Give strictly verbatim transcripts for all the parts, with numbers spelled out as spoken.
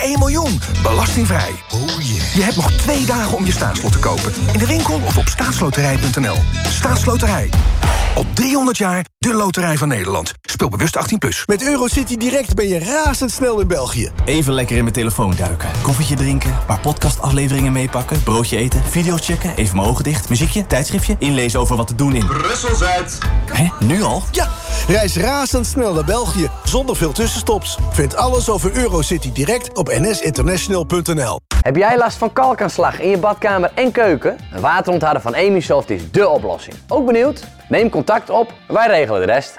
één miljoen. Belastingvrij. Oh yeah. Je hebt nog twee dagen om je staatslot te kopen. In de winkel of op staatsloterij punt n l. Staatsloterij. Al driehonderd jaar de loterij van Nederland. Speel bewust achttien plus. Met Eurocity Direct ben je razendsnel in België. Even lekker in mijn telefoon duiken. Koffietje drinken, een paar podcastafleveringen meepakken, broodje eten, video's checken, even mijn ogen dicht, muziekje, tijdschriftje, inlezen over wat te doen in... Brussel-Zuid. Hé, nu al? Ja, reis razendsnel naar België, zonder veel tussenstops. Vind alles over Eurocity Direct op n s international punt n l. Heb jij last van kalkaanslag in je badkamer en keuken? Een waterontharder van Emisoft is dé oplossing. Ook benieuwd? Neem contact op, wij regelen de rest.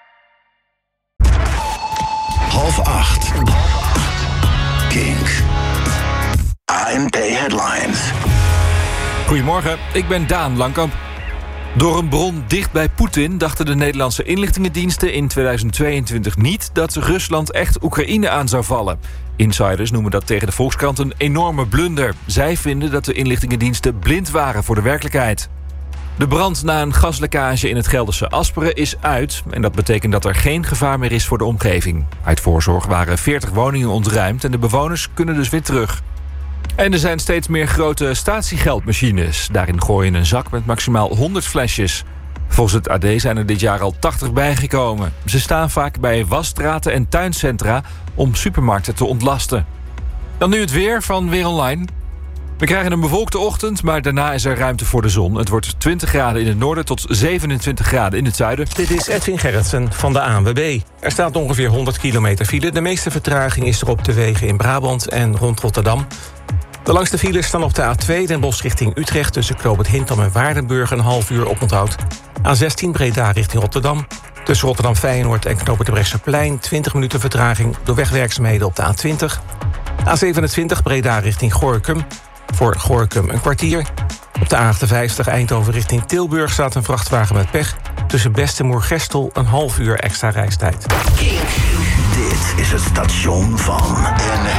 Half acht. Kink. A N P Headlines. Goedemorgen, ik ben Daan Langkamp. Door een bron dicht bij Poetin dachten de Nederlandse inlichtingendiensten in tweeduizend tweeëntwintig niet dat Rusland echt Oekraïne aan zou vallen. Insiders noemen dat tegen de Volkskrant een enorme blunder. Zij vinden dat de inlichtingendiensten blind waren voor de werkelijkheid. De brand na een gaslekkage in het Gelderse Asperen is uit. En dat betekent dat er geen gevaar meer is voor de omgeving. Uit voorzorg waren veertig woningen ontruimd en de bewoners kunnen dus weer terug. En er zijn steeds meer grote statiegeldmachines. Daarin gooien een zak met maximaal honderd flesjes. Volgens het A D zijn er dit jaar al tachtig bijgekomen. Ze staan vaak bij wasstraten en tuincentra om supermarkten te ontlasten. Dan nu het weer van Weer Online. We krijgen een bewolkte ochtend, maar daarna is er ruimte voor de zon. Het wordt twintig graden in het noorden tot zevenentwintig graden in het zuiden. Dit is Edwin Gerritsen van de A N W B. Er staat ongeveer honderd kilometer file. De meeste vertraging is er op de wegen in Brabant en rond Rotterdam. De langste files staan op de A twee Den Bosch richting Utrecht... tussen Knoop het Hintham en Waardenburg een half uur oponthoud. A zestien Breda richting Rotterdam. Tussen Rotterdam Feyenoord en Knoop het Brechtseplein... twintig minuten vertraging door wegwerkzaamheden op de A twintig. A zevenentwintig Breda richting Gorinchem. Voor Gorinchem een kwartier. Op de A achtenvijftig Eindhoven richting Tilburg staat een vrachtwagen met pech. Tussen Best en Moergestel een half uur extra reistijd. Dit is het station van N